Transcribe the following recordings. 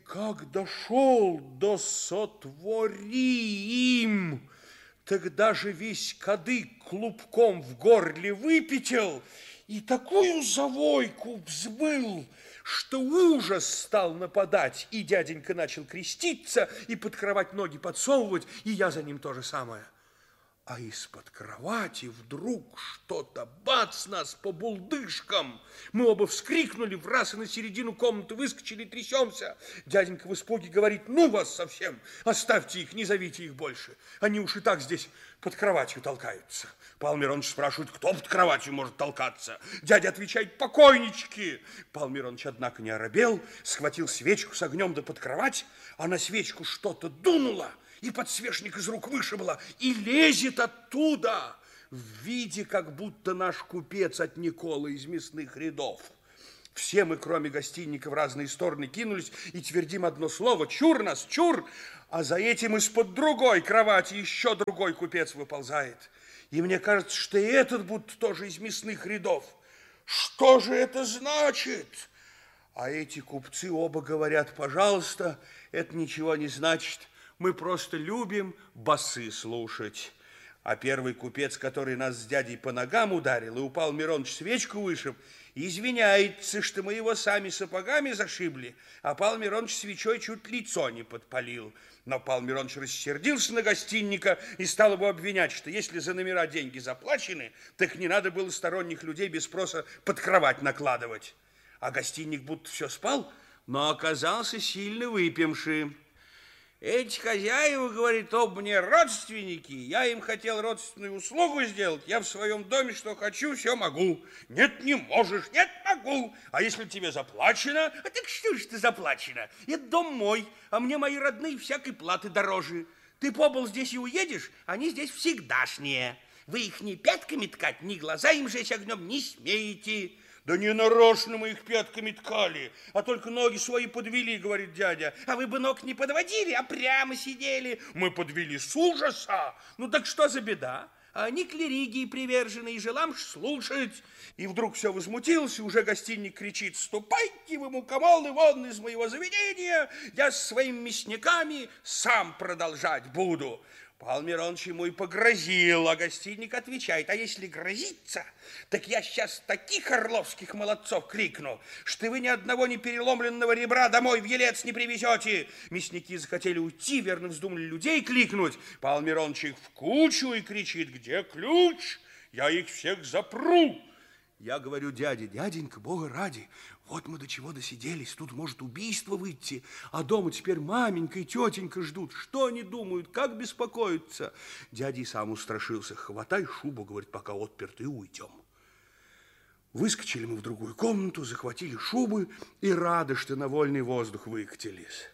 как дошел до «сотвори им», тогда же весь кадык клубком в горле выпятил и такую завойку взмыл, что ужас стал нападать, и дяденька начал креститься и под кровать ноги подсовывать, и я за ним то же самое. А из-под кровати вдруг что-то бац нас по булдышкам. Мы оба вскрикнули, враз и на середину комнаты выскочили, трясемся. Дяденька в испуге говорит: ну вас совсем, оставьте их, не зовите их больше. Они уж и так здесь под кроватью толкаются. Павел Миронович спрашивает: кто под кроватью может толкаться? Дядя отвечает: покойнички. Павел Миронович, однако, не оробел, схватил свечку с огнем да под кровать, а на свечку что-то дунуло, и подсвечник из рук вышибло, и лезет оттуда в виде, как будто наш купец от Николы из мясных рядов. Все мы, кроме гостинника, в разные стороны кинулись и твердим одно слово: чур нас, чур! А за этим из-под другой кровати еще другой купец выползает. И мне кажется, что и этот будто тоже из мясных рядов. Что же это значит? А эти купцы оба говорят: пожалуйста, это ничего не значит. Мы просто любим басы слушать. А первый купец, который нас с дядей по ногам ударил и упал Мироныч свечку вышиб, извиняется, что мы его сами сапогами зашибли, а Павел Мироныч свечой чуть лицо не подпалил. Но Павел Мироныч рассердился на гостинника и стал его обвинять, что если за номера деньги заплачены, так не надо было сторонних людей без спроса под кровать накладывать. А гостинник будто все спал, но оказался сильно выпивший. Эти хозяева, говорит, оба мне родственники, я им хотел родственную услугу сделать, я в своем доме что хочу, все могу. Нет, не можешь, нет, могу. А если тебе заплачено? А так что ж ты заплачено? Это дом мой, а мне мои родные всякой платы дороже. Ты побыл здесь и уедешь, они здесь всегдашние. Вы их ни пятками ткать, ни глаза им жечь огнем не смеете. Да не нарочно мы их пятками ткали, а только ноги свои подвели, говорит дядя. А вы бы ног не подводили, а прямо сидели. Мы подвели с ужаса. Ну так что за беда? А они клеригии привержены и желам слушать. И вдруг все возмутился, уже гостинник кричит: ступайте вы, мукомолы, вон из моего заведения, я с своими мясниками сам продолжать буду. Павел Миронович ему и погрозил, а гостинник отвечает: а если грозится, так я сейчас таких орловских молодцов крикну, что вы ни одного непереломленного ребра домой в Елец не привезете. Мясники захотели уйти, верно вздумали людей кликнуть. Павел Миронович их в кучу и кричит: где ключ? Я их всех запру. Я говорю дяде: дяденька, Бога ради, вот мы до чего досиделись, тут может убийство выйти, а дома теперь маменька и тетенька ждут. Что они думают, как беспокоятся? Дядя и сам устрашился. Хватай шубу, говорит, пока отперты, и уйдем. Выскочили мы в другую комнату, захватили шубы и рады, что на вольный воздух выкатились.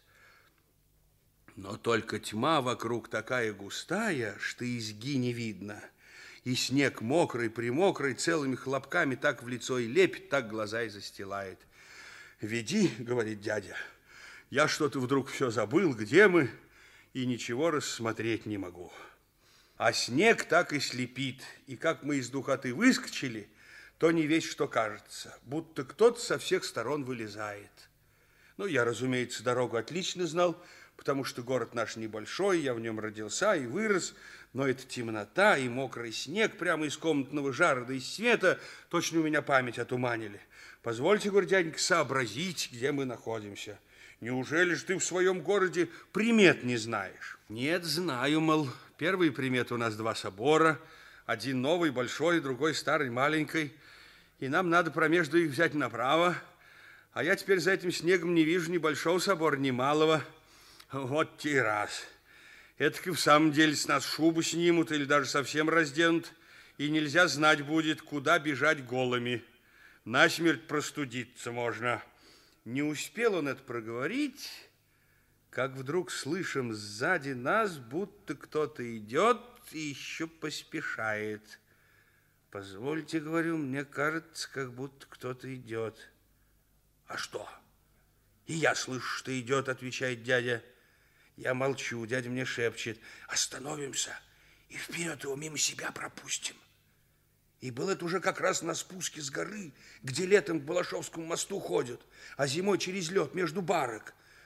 Но только тьма вокруг такая густая, что изги не видно. И снег мокрый-примокрый, целыми хлопками так в лицо и лепит, так глаза и застилает. Веди, говорит дядя, я что-то вдруг все забыл, где мы, и ничего рассмотреть не могу. А снег так и слепит, и как мы из духоты выскочили, то не весь что кажется, будто кто-то со всех сторон вылезает. Ну, я, разумеется, дорогу отлично знал, потому что город наш небольшой, я в нем родился и вырос, но эта темнота и мокрый снег прямо из комнатного жара да из света точно у меня память отуманили. Позвольте, говорит дяденька, сообразить, где мы находимся. Неужели же ты в своем городе примет не знаешь? Нет, знаю, мол, первые приметы у нас два собора, один новый, большой, другой старый, маленький, и нам надо промежду их взять направо, а я теперь за этим снегом не вижу ни большого собора, ни малого. Вот те раз. Это в самом деле с нас шубу снимут или даже совсем разденут, и нельзя знать будет, куда бежать голыми. Насмерть простудиться можно. Не успел он это проговорить, как вдруг слышим сзади нас, будто кто-то идет и еще поспешает. Позвольте, говорю, мне кажется, как будто кто-то идет. А что? И я слышу, что идет, отвечает дядя. Я молчу, дядя мне шепчет: остановимся и вперед его мимо себя пропустим. И был это уже как раз на спуске с горы, где летом к Балашовскому мосту ходят, а зимой через лед между барок.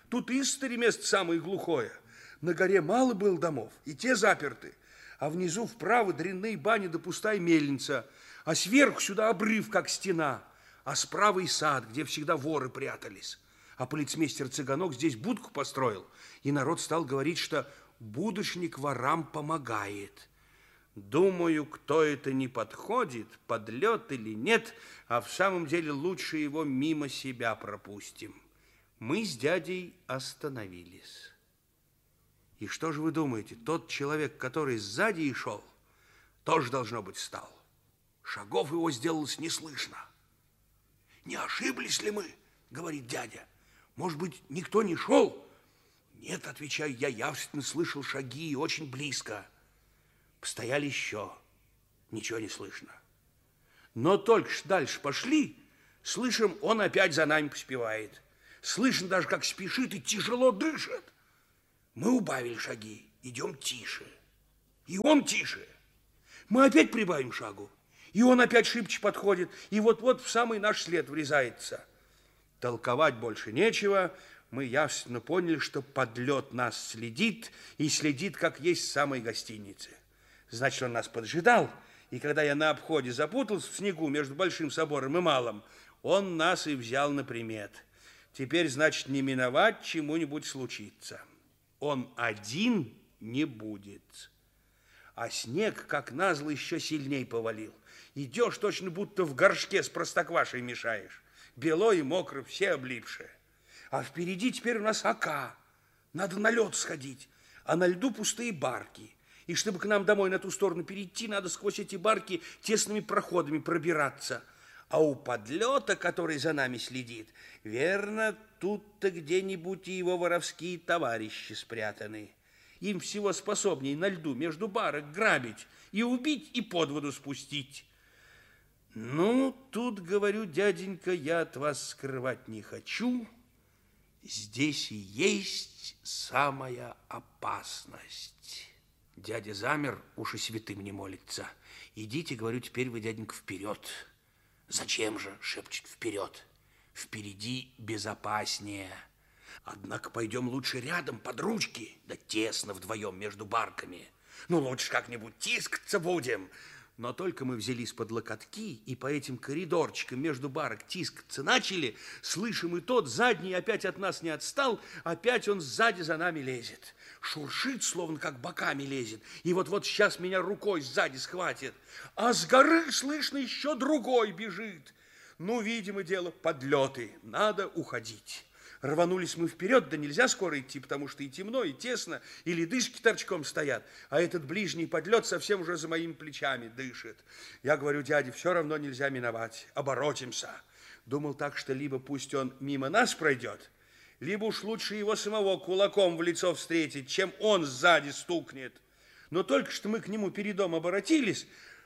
Тут истори место самое глухое. На горе мало было домов, и те заперты. А внизу вправо дрянные бани да пустая мельница, а сверху сюда обрыв, как стена, а справа и сад, где всегда воры прятались. А полицмейстер Цыганок здесь будку построил, и народ стал говорить, что будущник ворам помогает. Думаю, кто это не подходит, подлет или нет, а в самом деле лучше его мимо себя пропустим. Мы с дядей остановились. И что же вы думаете, тот человек, который сзади и шел, тоже, должно быть, встал. Шагов его сделалось не слышно. «Не ошиблись ли мы?» — говорит дядя. «Может быть, никто не шел?» «Нет, — отвечаю, — я явственно слышал шаги и очень близко». Постояли еще, ничего не слышно. Но только ж дальше пошли, слышим, он опять за нами поспевает. Слышно даже, как спешит и тяжело дышит. Мы убавили шаги, идем тише. И он тише. Мы опять прибавим шагу, и он опять шибче подходит, и вот-вот в самый наш след врезается. Толковать больше нечего. Мы явственно поняли, что подлет нас следит, и следит, как есть в самой гостинице. Значит, он нас поджидал, и когда я на обходе запутался в снегу между Большим собором и Малым, он нас и взял на примет. Теперь, значит, не миновать, чему-нибудь случится. Он один не будет. А снег, как назло, еще сильней повалил. Идешь точно будто в горшке с простоквашей мешаешь. Бело и мокро, все облипшие. А впереди теперь у нас ока. Надо на лед сходить, а на льду пустые барки. И чтобы к нам домой на ту сторону перейти, надо сквозь эти барки тесными проходами пробираться. А у подлета, который за нами следит, верно, тут-то где-нибудь и его воровские товарищи спрятаны. Им всего способней на льду между барок грабить и убить, и под воду спустить. Ну, тут, говорю, дяденька, я от вас скрывать не хочу. Здесь и есть самая опасность. Дядя замер, уж и святым не молится. Идите, говорю, теперь вы, дяденька, вперед. Зачем же, шепчет, вперед? Впереди безопаснее. Однако пойдем лучше рядом, под ручки, да тесно вдвоем между барками. Ну, лучше как-нибудь тискаться будем. Но только мы взялись под локотки и по этим коридорчикам между барок тискаться начали, слышим, и тот задний опять от нас не отстал, опять он сзади за нами лезет. Шуршит, словно как боками лезет, и вот-вот сейчас меня рукой сзади схватит. А с горы, слышно, еще другой бежит. Ну, видимо, дело подлеты, надо уходить. Рванулись мы вперед, да нельзя скоро идти, потому что и темно, и тесно, и ледышки торчком стоят, а этот ближний подлет совсем уже за моими плечами дышит. Я говорю, дяде, все равно нельзя миновать, оборотимся. Думал так, что либо пусть он мимо нас пройдет, либо уж лучше его самого кулаком в лицо встретить, чем он сзади стукнет. Но только что мы к нему передом оборотились,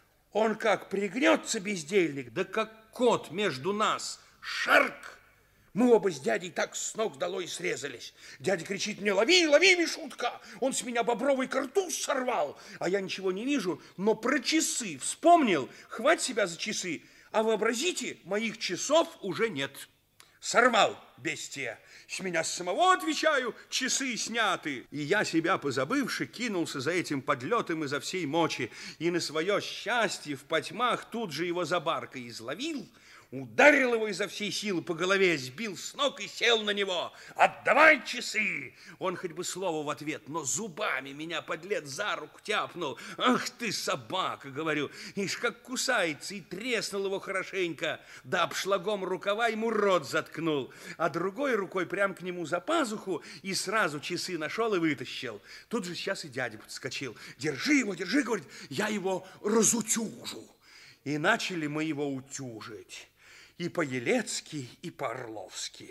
он как пригнется, бездельник, да как кот между нас, шарк! Мы оба с дядей так с ног долой срезались. Дядя кричит мне, лови, лови, Мишутка! Он с меня бобровый картуз сорвал. А я ничего не вижу, но про часы вспомнил. Хвать себя за часы. А вообразите, моих часов уже нет. Сорвал, бестия. С меня самого, отвечаю, часы сняты. И я, себя позабывши, кинулся за этим подлетом изо всей мочи. И на свое счастье в потьмах тут же его за баркой изловил, ударил его изо всей силы по голове, сбил с ног и сел на него. «Отдавай часы!» Он хоть бы слово в ответ, но зубами меня, подлец, за руку тяпнул. «Ах ты, собака!» — говорю. Ишь, как кусается, и треснул его хорошенько. Да обшлагом рукава ему рот заткнул. А другой рукой прям к нему за пазуху и сразу часы нашел и вытащил. Тут же сейчас и дядя подскочил. «Держи его, держи!» — говорит. «Я его разутюжу!» И начали мы его утюжить. И по-елецки, и по-орловски.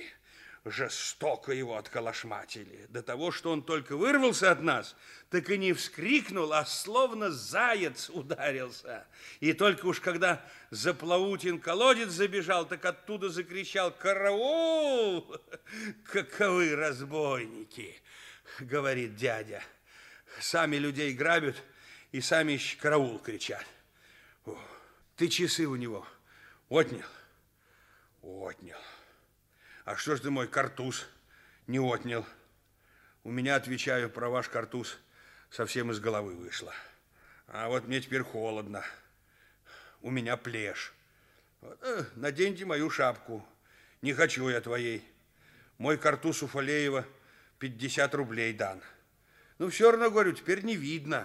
Жестоко его отколошматили. До того, что он только вырвался от нас, так и не вскрикнул, а словно заяц ударился. И только уж когда за Плаутин колодец забежал, так оттуда закричал: «Караул! Каковы разбойники!» Говорит дядя. Сами людей грабят и сами еще караул кричат. Ты часы у него отнял? Отнял. А что ж ты мой картуз Не отнял. У меня, отвечаю, про ваш картуз совсем из головы вышло. А вот мне теперь холодно. У меня плешь. Вот, наденьте мою шапку. Не хочу я твоей. Мой картуз у Фалеева 50 рублей дан. Ну, все равно, говорю, теперь не видно.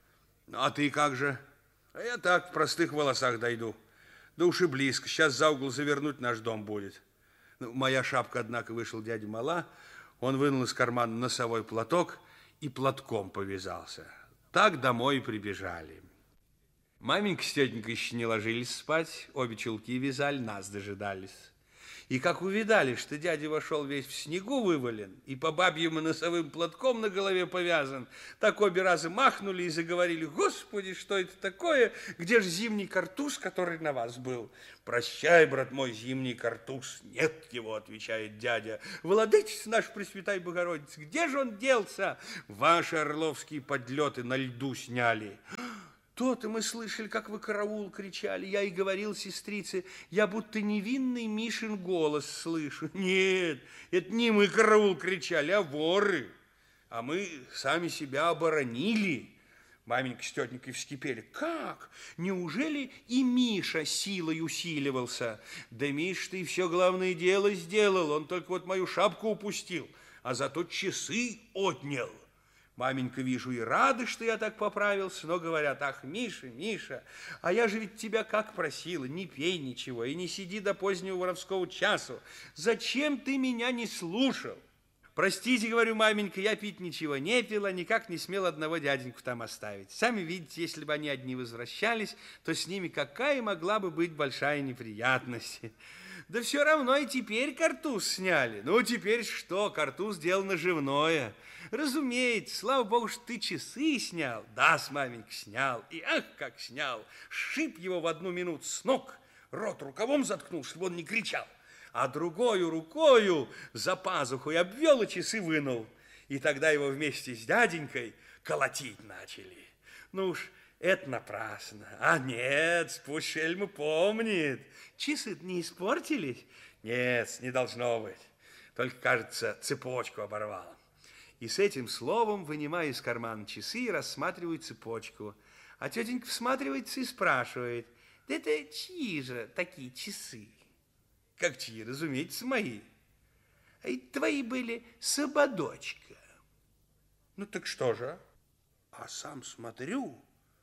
А ты как же? А я так, в простых волосах дойду. Да уж и близко. Сейчас за угол завернуть наш дом будет. Ну, моя шапка, однако, вышел дядя Мала. Он вынул из кармана носовой платок и платком повязался. Так домой и прибежали. Маменька с тетенькой еще не ложились спать. Обе чулки вязали, нас дожидались. И как увидали, что дядя вошел весь в снегу вывален и по бабьему носовым платком на голове повязан, так обе раза махнули и заговорили: «Господи, что это такое? Где же зимний картуз, который на вас был?» «Прощай, брат мой, зимний картуз». «Нет его», отвечает дядя. «Владычица наша Пресвятая Богородица, где же он делся?» «Ваши орловские подлеты на льду сняли». То-то мы слышали, как вы караул кричали. Я и говорил сестрице, я будто невинный Мишин голос слышу. Нет, это не мы караул кричали, а воры. А мы сами себя оборонили. Маменька с тетенькой вскипели. Как? Неужели и Миша силой усиливался? Да Миша-то и все главное дело сделал. Он только вот мою шапку упустил, а зато часы отнял. Маменька, вижу, и рада, что я так поправился, но говорят: ах, Миша, Миша, а я же ведь тебя как просила, не пей ничего и не сиди до позднего воровского часу. Зачем ты меня не слушал? Простите, говорю, маменька, я пить ничего не пила, никак не смел одного дяденьку там оставить. Сами видите, если бы они одни возвращались, то с ними какая могла бы быть большая неприятность. Да все равно и теперь картуз сняли. Ну, теперь что? Картуз дело наживное. Разумеется, слава богу, что ты часы снял. Да, с маменька снял. И ах, как снял. Сшиб его в одну минуту с ног, рот рукавом заткнул, чтобы он не кричал. А другою рукою за пазухой обвел и часы вынул. И тогда его вместе с дяденькой колотить начали. Ну уж, это напрасно. А нет, пусть шельма помнит. Часы-то не испортились? Нет, не должно быть. Только, кажется, цепочку оборвал. И с этим словом вынимаю из кармана часы и рассматриваю цепочку. А тетенька всматривается и спрашивает: да это чьи же такие часы? Как чьи? Разумеется, мои. А это твои были с ободочка. Ну так что же? А сам смотрю,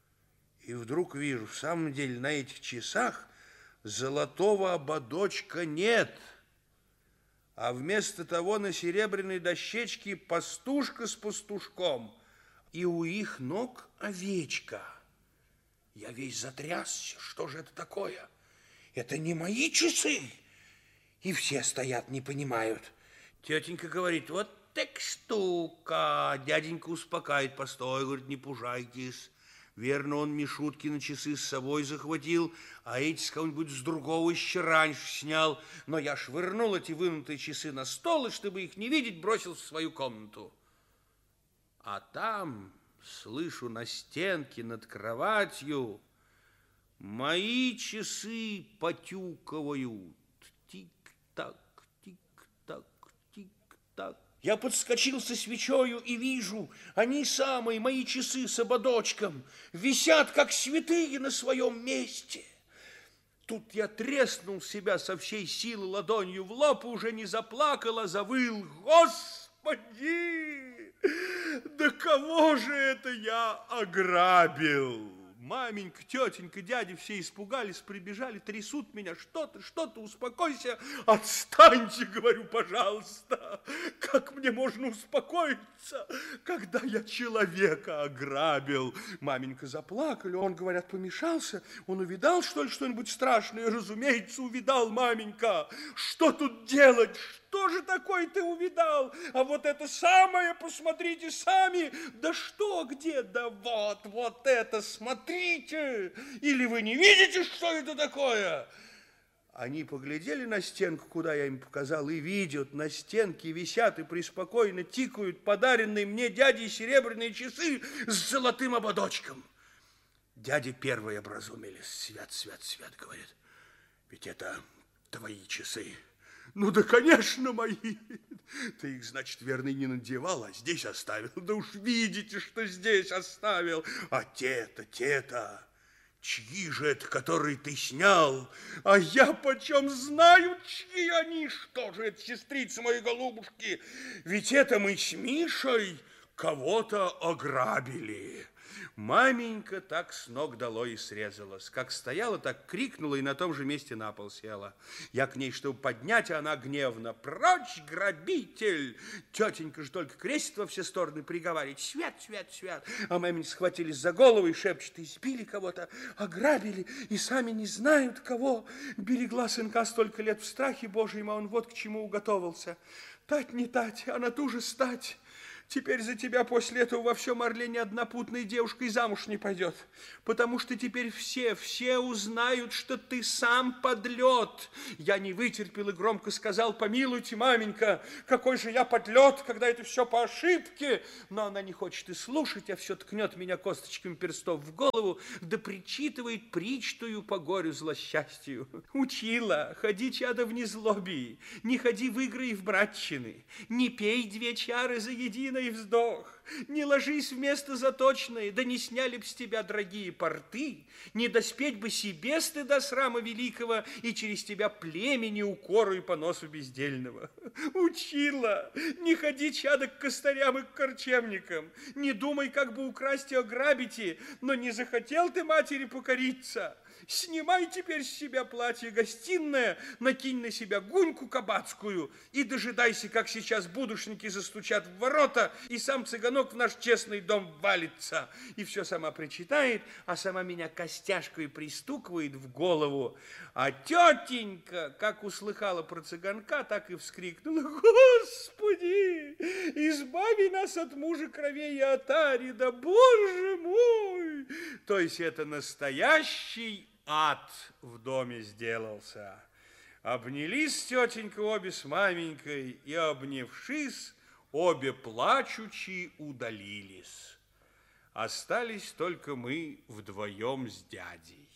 и вдруг вижу, в самом деле на этих часах золотого ободочка нет. А вместо того на серебряной дощечке пастушка с пастушком, и у их ног овечка. Я весь затрясся. Что же это такое? Это не мои часы. И все стоят, не понимают. Тетенька говорит: вот так штука. Дяденька успокаивает: постой, говорит, не пужайтесь. Верно, он Мишуткины часы с собой захватил, а эти с кого-нибудь с другого еще раньше снял. Но я швырнул эти вынутые часы на стол, и, чтобы их не видеть, бросил в свою комнату. А там, слышу, на стенке над кроватью мои часы потюкивают. Тик-так, тик-так, тик-так. Я подскочил со свечою и вижу, они самые, мои часы с ободочком, висят, как святые, на своем месте. Тут я треснул себя со всей силы ладонью в лоб, уже не заплакал, а завыл: Господи, да кого же это я ограбил? Маменька, тетенька, дядя все испугались, прибежали, трясут меня. Что ты, успокойся. Отстаньте, говорю, пожалуйста. Как мне можно успокоиться, когда я человека ограбил? Маменька заплакали, он, говорят, помешался. Он увидал, что ли, что-нибудь страшное? Разумеется, увидал, маменька. Что тут делать? Что же такое ты увидал? А вот это самое, посмотрите сами. Да что, где? Да вот это, смотрите. Или вы не видите, что это такое? Они поглядели на стенку, куда я им показал, и видят, на стенке висят и преспокойно тикают подаренные мне дядей серебряные часы с золотым ободочком. Дяди первые образумились. Свят, говорит. Ведь это твои часы. Ну да, конечно, мои. Ты их, значит, верно, не надевал, а здесь оставил. Да уж видите, что здесь оставил. А те-то, чьи же это, которые ты снял? А я почем знаю, чьи они? Что же это, сестрицы мои голубушки? Ведь это мы с Мишей кого-то ограбили. Маменька так с ног долой и срезалась. Как стояла, так крикнула и на том же месте на пол села. Я к ней, чтобы поднять, а она гневно: прочь, грабитель! Тетенька же только крестит во все стороны, приговаривает: свят, свят, свят. А маменька схватились за голову и шепчет: избили кого-то, ограбили, и сами не знают кого. Берегла сынка столько лет в страхе Божьем, а он вот к чему уготовился. Тать не тать, а на ту же стать. Теперь за тебя после этого во всем Орле ни одна путная девушка и замуж не пойдет, потому что теперь все узнают, что ты сам подлет. Я не вытерпел и громко сказал: помилуйте, маменька, какой же я подлет, когда это все по ошибке. Но она не хочет и слушать, а все ткнет меня косточками перстов в голову, да причитывает причтую по горю злосчастью. Учила: ходи, чадо, в незлобии, не ходи в игры и в братчины, не пей 2 чары за единое и вздох, не ложись вместо заточной, да не сняли б с тебя дорогие порты, не доспеть бы себе стыда срама великого и через тебя племени укору и поносу бездельного. Учила: не ходи, чадо, к костарям и к корчемникам, не думай, как бы украсть и ограбить, но не захотел ты матери покориться. Снимай теперь с себя платье гостиное, накинь на себя гуньку кабацкую и дожидайся, как сейчас будушники застучат в ворота, и сам цыганок в наш честный дом валится. И все сама причитает, а сама меня костяшкой пристукивает в голову. А тетенька, как услыхала про цыганка, так и вскрикнула: Господи, избави нас от мужа кровей и отари, да Боже мой! То есть это настоящий ад в доме сделался. Обнялись тетенька обе с маменькой, и, обнявшись, обе плачучи удалились. Остались только мы вдвоем с дядей.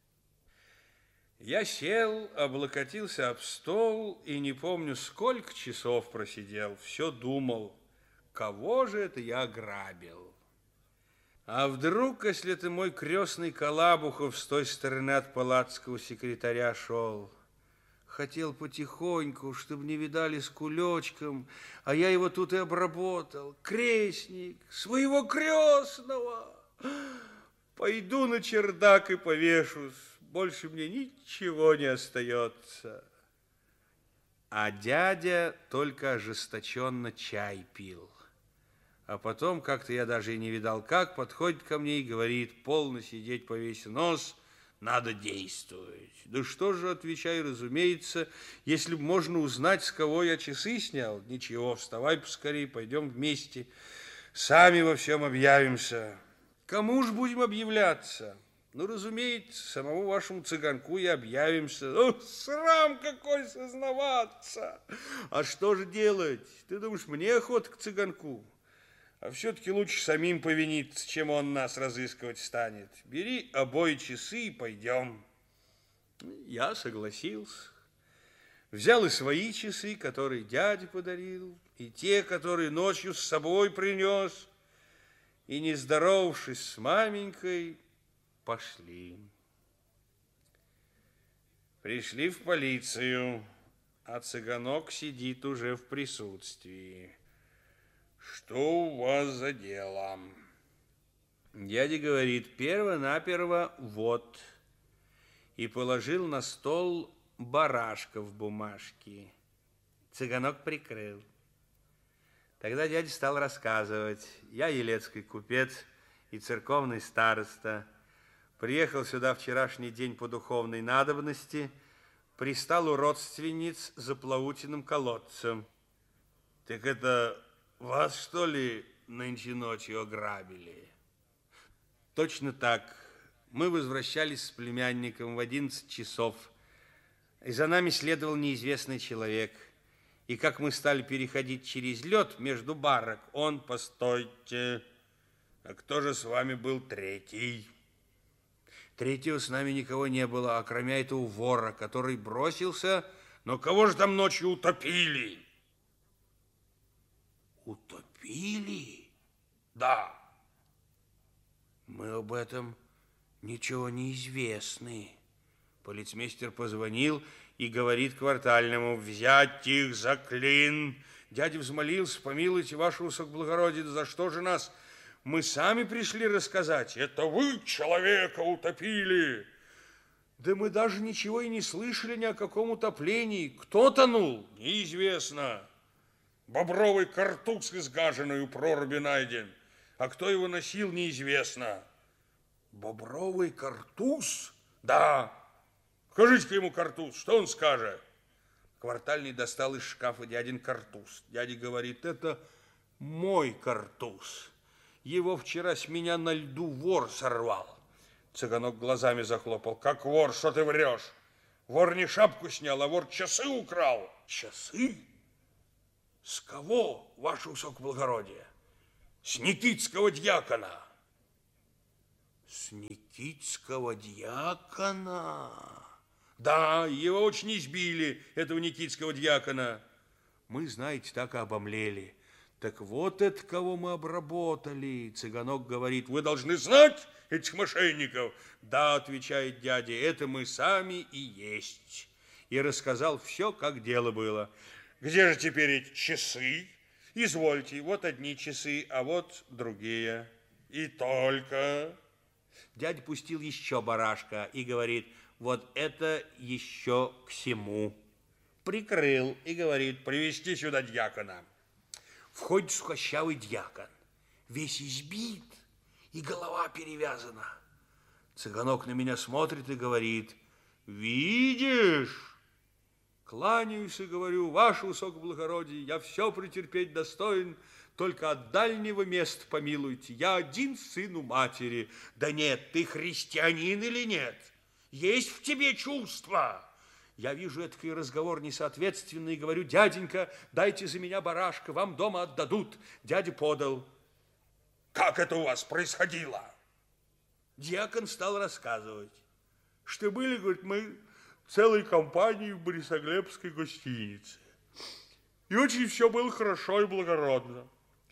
Я сел, облокотился об стол и не помню, сколько часов просидел, все думал, кого же это я ограбил. А вдруг, если это мой крестный Калабухов с той стороны от палацкого секретаря шел? Хотел потихоньку, чтобы не видали с кулечком, а я его тут и обработал. Крестник, своего крестного. Пойду на чердак и повешусь, больше мне ничего не остается. А дядя только ожесточенно чай пил. А потом, как-то я даже и не видал как, подходит ко мне и говорит: полно сидеть по весь нос, надо действовать. Да что же, отвечаю, разумеется, если бы можно узнать, с кого я часы снял. Ничего, вставай поскорее, пойдем вместе, сами во всем объявимся. Кому ж будем объявляться? Ну, разумеется, самому вашему цыганку и объявимся. Ну, срам какой сознаваться! А что же делать? Ты думаешь, мне охота к цыганку? А все-таки лучше самим повиниться, чем он нас разыскивать станет. Бери обои часы и пойдем. Я согласился. Взял и свои часы, которые дядя подарил, и те, которые ночью с собой принес. И, не здоровавшись с маменькой, пошли. Пришли в полицию, а цыганок сидит уже в присутствии. Что у вас за дело? Дядя говорит: перво-наперво вот. И положил на стол барашка в бумажке. Цыганок прикрыл. Тогда дядя стал рассказывать: я елецкий купец и церковный староста. Приехал сюда вчерашний день по духовной надобности, пристал у родственниц за плавутиным колодцем. Так это вас, что ли, нынче ночью ограбили? Точно так. Мы возвращались с племянником в 11 часов, и за нами следовал неизвестный человек. И как мы стали переходить через лед между барок, он: постойте, а кто же с вами был третий? Третьего с нами никого не было, а кроме этого вора, который бросился Но кого же там ночью утопили? Утопили? Да. Мы об этом ничего не известны. Полицмейстер позвонил и говорит квартальному: взять их за клин. Дядя взмолился: помилуйте, ваше высокоблагородие, да за что же нас? Мы сами пришли рассказать. Это вы человека утопили. Да мы даже ничего и не слышали ни о каком утоплении. Кто тонул? Неизвестно. Бобровый картуз изгаженный у проруби найден. А кто его носил, неизвестно. Бобровый картуз? Да. Скажите-ка ему картуз, что он скажет? Квартальный достал из шкафа дядин картуз. Дядя говорит: это мой картуз. Его вчера с меня на льду вор сорвал. Цыганок глазами захлопал. Как вор, что ты врешь? Вор не шапку снял, а вор часы украл. Часы? С кого, ваше высокоблагородие? С Никитского дьякона. С Никитского дьякона? Да, его очень избили, этого Никитского дьякона. Мы, знаете, так и обомлели. Так вот это кого мы обработали. Цыганок говорит: вы должны знать этих мошенников. Да, отвечает дядя, это мы сами и есть. И рассказал все, как дело было. Где же теперь эти часы? Извольте, вот одни часы, а вот другие. И только... Дядя пустил еще барашка и говорит: вот это еще к сему. Прикрыл и говорит: привести сюда дьякона. Входит сухощавый дьякон, весь избит, и голова перевязана. Цыганок на меня смотрит и говорит: видишь? Кланяюсь и говорю: ваше высокоблагородие, я все претерпеть достоин, только от дальнего места помилуйте. Я один сын у матери. Да нет, ты христианин или нет? Есть в тебе чувства? Я вижу этот разговор несоответственный и говорю: дяденька, дайте за меня барашка, вам дома отдадут. Дядя подал. Как это у вас происходило? Дьякон стал рассказывать, что были, говорит, мы целой компанией в Борисоглебской гостинице. И очень все было хорошо и благородно.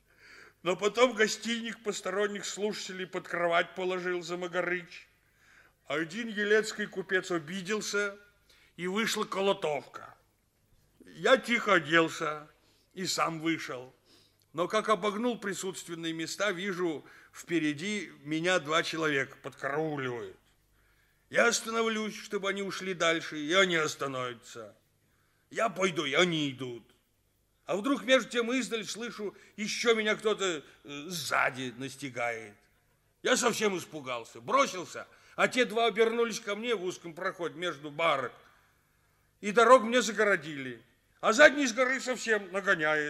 Но потом гостиник посторонних слушателей под кровать положил Замогарыч. А один елецкий купец обиделся, и вышла колотовка. Я тихо оделся и сам вышел. Но как обогнул присутственные места, вижу, впереди меня два человека подкарауливают. Я остановлюсь, чтобы они ушли дальше, и они остановятся. Я пойду, и они идут. А вдруг между тем издаль слышу, еще меня кто-то сзади настигает. Я совсем испугался, бросился, а те два обернулись ко мне в узком проходе между барок. И дорогу мне загородили, а задний с горы совсем нагоняет.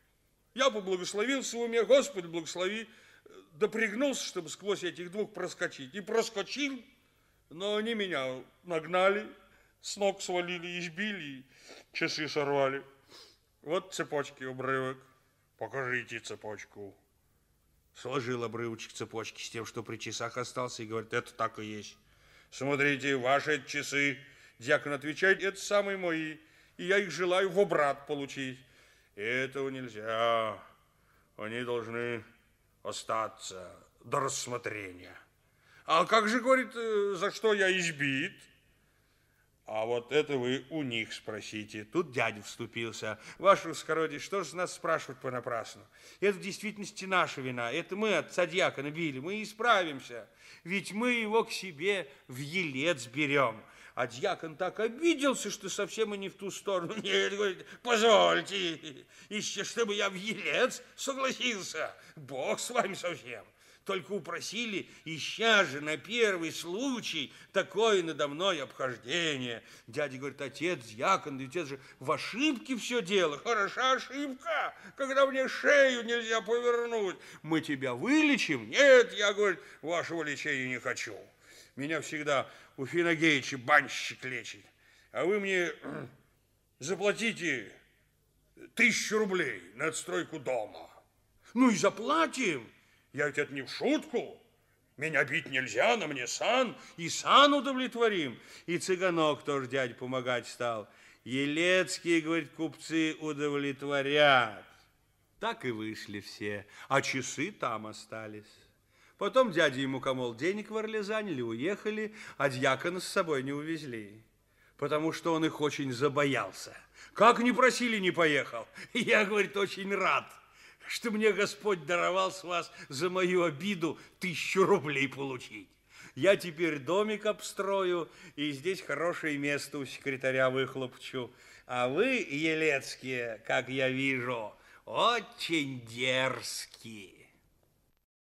Я поблагословился в уме: Господи, благослови, да пригнулся, чтобы сквозь этих двух проскочить. И проскочил, но они меня нагнали, с ног свалили, избили, часы сорвали. Вот цепочки, обрывок. Покажите цепочку. Сложил обрывочек цепочки с тем, что при часах остался, и говорит: это так и есть. Смотрите, ваши часы. Дьякон отвечает: это самые мои, и я их желаю в обрат получить. Этого нельзя. Они должны остаться до рассмотрения. А как же, говорит, за что я избит? А вот это вы у них спросите. Тут дядя вступился: ваше высокородие, что же нас спрашивать понапрасну? Это в действительности наша вина. Это мы отца дьякона били, мы исправимся. Ведь мы его к себе в Елец берем. А дьякон так обиделся, что совсем и не в ту сторону. Нет, говорит, позвольте, еще чтобы я в Елец согласился. Бог с вами совсем. Только упросили, ища же на первый случай такое надо мной обхождение. Дядя говорит: отец, дьякон, ведь это же в ошибке все дело. Хороша ошибка, когда мне шею нельзя повернуть. Мы тебя вылечим? Нет, я, говорит, вашего лечения не хочу. Меня всегда у Финогеича банщик лечит. А вы мне заплатите 1000 рублей на отстройку дома. Ну и заплатим. Я ведь это не в шутку. Меня бить нельзя, на мне сан, и сан удовлетворим. И цыганок тоже дядя помогать стал. Елецкие, говорит, купцы удовлетворят. Так и вышли все, а часы там остались. Потом дядя ему комол денег ворлезанили, уехали, а дьякона с собой не увезли, потому что он их очень забоялся. Как не просили, не поехал. Я, говорит, очень рад, что мне Господь даровал с вас за мою обиду 1000 рублей получить. Я теперь домик обстрою и здесь хорошее место у секретаря выхлопчу. А вы, Елецкие, как я вижу, очень дерзкие.